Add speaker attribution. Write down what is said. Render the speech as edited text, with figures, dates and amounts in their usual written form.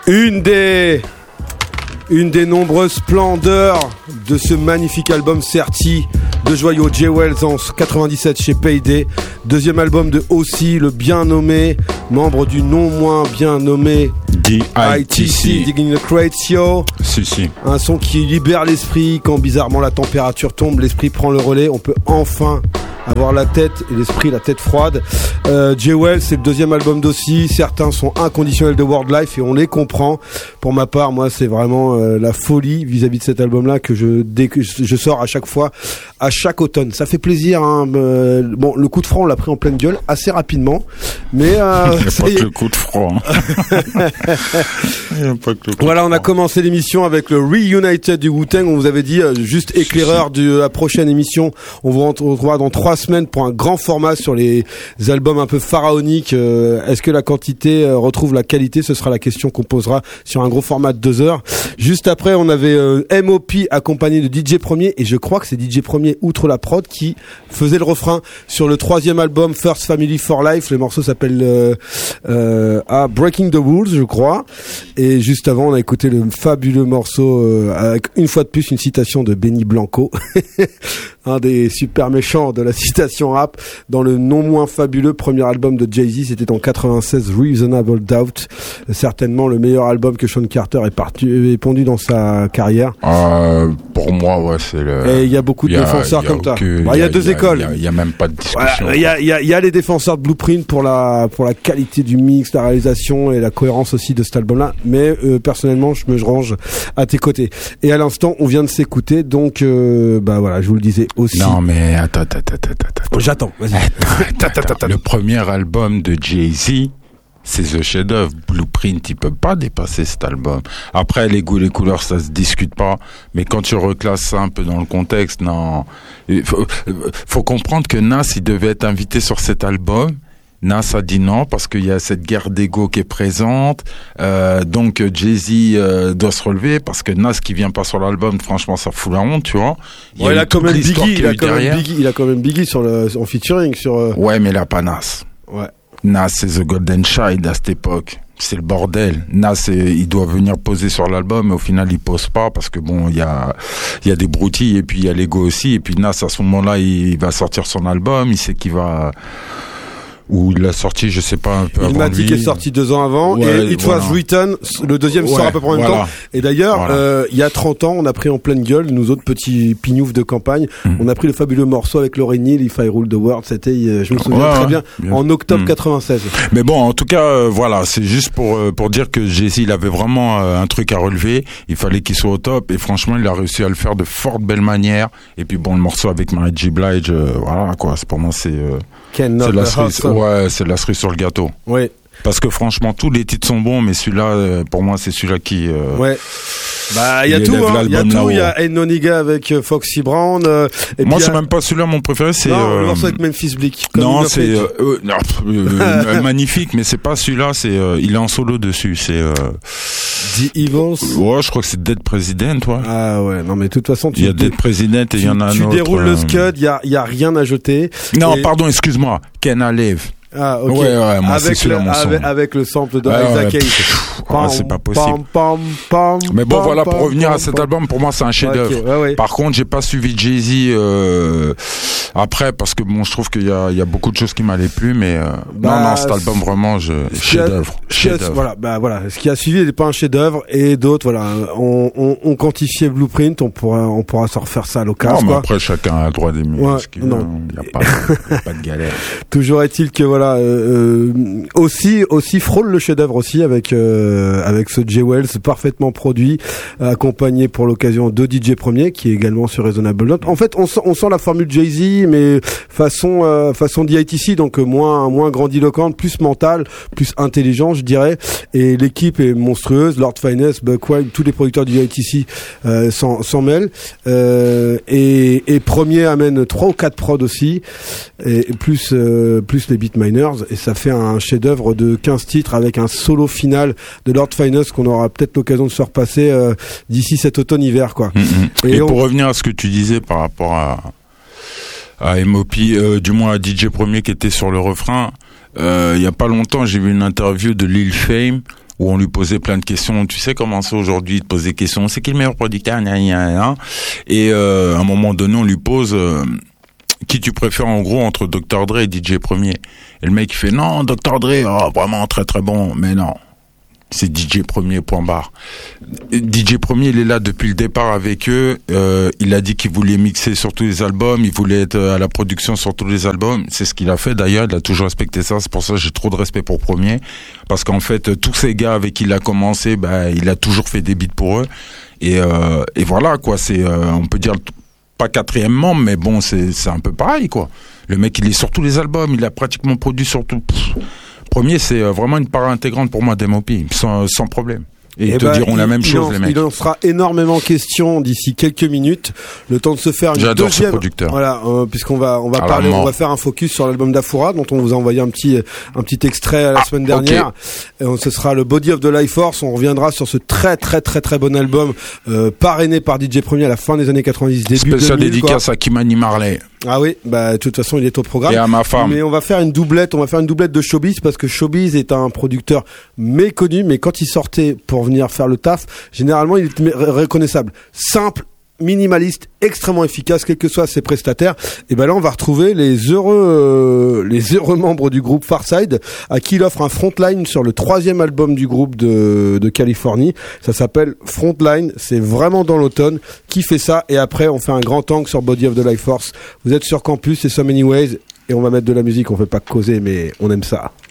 Speaker 1: Une des nombreuses splendeurs de ce magnifique album Certi de Joyau, J. Wells en 97 chez Payday. Deuxième album de Aussi, le bien nommé, membre du non moins bien nommé DITC, Digging the Cratio.
Speaker 2: Si.
Speaker 1: Un son qui libère l'esprit quand bizarrement la température tombe, l'esprit prend le relais. On peut enfin avoir la tête et l'esprit, la tête froide. J. Wells, c'est le deuxième album d'Aussi. Certains sont inconditionnels de World Life et on les comprend. Pour ma part, moi, c'est vraiment la folie vis-à-vis de cet album-là que je sors à chaque fois, à chaque automne. Ça fait plaisir. Hein. Bon, le coup de franc, on l'a pris en pleine gueule assez rapidement, mais
Speaker 2: il n'y a pas que le coup de franc.
Speaker 1: Voilà, on a commencé l'émission avec le Reunited du Wu-Tang. On vous avait dit, juste éclaireur de la prochaine émission. On vous retrouvera dans 3 semaines pour un grand format sur les albums un peu pharaoniques. Est-ce que la quantité retrouve la qualité? Ce sera la question qu'on posera sur un gros format de 2 heures. Juste après, on avait M.O.P. accompagné de DJ Premier, et je crois que c'est DJ Premier, outre la prod, qui faisait le refrain sur le 3e album First Family for Life. Le morceau s'appelle Breaking the Rules, je crois. Et juste avant, on a écouté le fabuleux morceau avec une fois de plus une citation de Benny Blanco, un des super méchants de la citation rap, dans le non moins fabuleux premier album de Jay-Z. C'était en 96, Reasonable Doubt, certainement le meilleur album que Sean Carter ait pondu dans sa carrière.
Speaker 2: Pour moi, ouais, c'est le.
Speaker 1: Et il y a beaucoup de défenseurs comme ça. Il y a 2 écoles.
Speaker 2: Il y a même pas de discussion.
Speaker 1: Il y a les défenseurs de Blueprint pour la qualité du mix, la réalisation et la cohérence aussi de cet album-là. Mais personnellement, je me range à tes côtés. Et à l'instant, on vient de s'écouter, donc voilà, je vous le disais aussi.
Speaker 2: Non, mais attends.
Speaker 1: J'attends. Vas-y.
Speaker 2: Attends. Le premier album de Jay-Z, c'est The chef-d'œuvre. Blueprint, il peut pas dépasser cet album. Après, les goûts, les couleurs, ça se discute pas. Mais quand tu reclasses ça un peu dans le contexte, non. Faut comprendre que Nas, il devait être invité sur cet album. Nas a dit non parce qu'il y a cette guerre d'ego qui est présente. Donc Jay-Z doit se relever parce que Nas qui vient pas sur l'album, franchement, ça fout la honte, tu vois.
Speaker 1: Il a quand même Biggie, il a quand même Biggie en featuring sur.
Speaker 2: Ouais, mais il a pas Nas.
Speaker 1: Ouais.
Speaker 2: Nas, c'est The Golden Child à cette époque. C'est le bordel. Nas, il doit venir poser sur l'album, mais au final, il pose pas parce que bon, il y a des broutilles et puis il y a l'ego aussi. Et puis Nas, à ce moment-là, il va sortir son album. Il sait qu'il va. Ou il l'a sorti, je sais pas, un peu avant lui.
Speaker 1: Ilmatic est sorti 2 ans avant, et It Was Written, le deuxième sort à peu près en même temps. Et d'ailleurs, il y a 30 ans, on a pris en pleine gueule, nous autres petits pignoufs de campagne, on a pris le fabuleux morceau avec Lauryn Hill, If I Rule the World, c'était, je me souviens très bien, en octobre 96.
Speaker 2: Mais bon, en tout cas, voilà, c'est juste pour dire que Jay-Z, il avait vraiment un truc à relever, il fallait qu'il soit au top, et franchement, il a réussi à le faire de fort belle manière, et puis bon, le morceau avec Mary J. Blige, voilà, quoi, pour moi, c'est la cerise. Ouais, c'est la cerise sur le gâteau.
Speaker 1: Oui.
Speaker 2: Parce que franchement, tous les titres sont bons, mais celui-là, pour moi, c'est celui-là qui.
Speaker 1: Ouais. Bah, il y a tout, hein. Il y a tout. Il y a Ain't No Nigga avec Foxy Brown. Et
Speaker 2: moi, c'est même pas celui-là mon préféré, c'est.
Speaker 1: Non, le morceau avec Memphis Bleak.
Speaker 2: Non, c'est magnifique, mais c'est pas celui-là. C'est il est en solo dessus. C'est.
Speaker 1: The Evils.
Speaker 2: Ouais, je crois que c'est Dead President, ouais.
Speaker 1: Ah ouais, non mais de toute façon,
Speaker 2: il y a Dead President et il y en a un autre.
Speaker 1: Tu déroules le scud, il y a rien à jeter.
Speaker 2: Non, pardon, excuse-moi. Can I Live?
Speaker 1: Ah, ok.
Speaker 2: Ouais, moi, c'est celui-là, mon son.
Speaker 1: Avec le sample de Isaac Hayes.
Speaker 2: C'est pas possible. Mais bon, voilà, pour revenir à cet album, pour moi, c'est un chef-d'œuvre.
Speaker 1: Okay, ouais.
Speaker 2: Par contre, j'ai pas suivi Jay-Z après, parce que bon, je trouve qu'il y a beaucoup de choses qui m'allaient plus, mais non, cet album, vraiment, chef-d'œuvre.
Speaker 1: Voilà, ce qui a suivi n'est pas un chef-d'œuvre, et d'autres, voilà, on quantifiait Blueprint, on pourra se refaire ça à l'occasion.
Speaker 2: Non, mais après, chacun a le droit d'aimer.
Speaker 1: Ouais,
Speaker 2: il n'y a pas de galère.
Speaker 1: Toujours est-il que voilà, aussi frôle le chef-d'œuvre aussi avec ce J. Wells parfaitement produit, accompagné pour l'occasion de DJ Premier qui est également sur Reasonable Doubt. En fait, on sent la formule Jay-Z, mais façon DITC, donc moins grandiloquente, plus mentale, plus intelligente, je dirais. Et l'équipe est monstrueuse. Lord Finesse, Buck Wild, tous les producteurs du DITC s'en mêlent. Et Premier amène 3 ou 4 prods aussi, et plus les beatminers, et ça fait un chef-d'œuvre de 15 titres avec un solo final de Lord Finesse qu'on aura peut-être l'occasion de se repasser d'ici cet automne-hiver, quoi.
Speaker 2: Et pour revenir à ce que tu disais par rapport à M.O.P., du moins à DJ Premier qui était sur le refrain, il y a pas longtemps, j'ai vu une interview de Lil Fame où on lui posait plein de questions. Tu sais comment c'est aujourd'hui de poser des questions. C'est qui le meilleur producteur? Et à un moment donné, on lui pose qui tu préfères en gros entre Dr. Dre et DJ Premier. Et le mec il fait non, Dr. Dre, vraiment très très bon. Mais non, c'est DJ Premier, point barre. DJ Premier, il est là depuis le départ avec eux. Il a dit qu'il voulait mixer sur tous les albums, il voulait être à la production sur tous les albums. C'est ce qu'il a fait d'ailleurs, il a toujours respecté ça. C'est pour ça que j'ai trop de respect pour Premier. Parce qu'en fait, tous ces gars avec qui il a commencé, il a toujours fait des beats pour eux. Et voilà, quoi. C'est, on peut dire, pas quatrième membre, mais bon, c'est un peu pareil, quoi. Le mec, il est sur tous les albums, il a pratiquement produit sur tout. Premier, c'est vraiment une part intégrante pour moi d'MOP, sans problème. Et ils te diront la même chose, les mecs.
Speaker 1: Il en sera énormément question d'ici quelques minutes. Le temps de se faire une
Speaker 2: J'adore
Speaker 1: deuxième.
Speaker 2: Ce producteur.
Speaker 1: Voilà, puisqu'on va parler, on va faire un focus sur l'album d'Afura, dont on vous a envoyé un petit extrait la semaine dernière. Okay. Et ce sera le Body of the Life Force. On reviendra sur ce très très très très bon album, parrainé par DJ Premier à la fin des années 90, début 2000.
Speaker 2: Spécial dédicace à Kimani Marley.
Speaker 1: Ah oui, de toute façon, il est au programme.
Speaker 2: Et à ma femme.
Speaker 1: Mais on va faire une doublette de Showbiz, parce que Showbiz est un producteur méconnu, mais quand il sortait pour venir faire le taf, généralement, il est reconnaissable. Simple, minimaliste, extrêmement efficace, quels que soient ses prestataires. Et là, on va retrouver les heureux membres du groupe Pharcyde, à qui il offre un Frontline sur le 3e album du groupe de Californie. Ça s'appelle Frontline. C'est vraiment dans l'automne. Qui fait ça? Et après, on fait un grand tank sur Body of the Life Force. Vous êtes sur Campus, c'est So Many Ways. Et on va mettre de la musique. On fait pas causer, mais on aime ça.